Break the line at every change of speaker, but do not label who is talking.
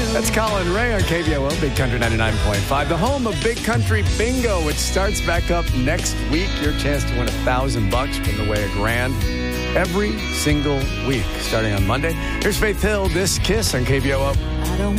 That's Colin Ray on KBOO, Big Country 99.5, the home of Big Country Bingo, which starts back up next week. Your chance to win $1,000 from the way of grand every single week, starting on Monday. Here's Faith Hill, This Kiss on KBOO.
I don't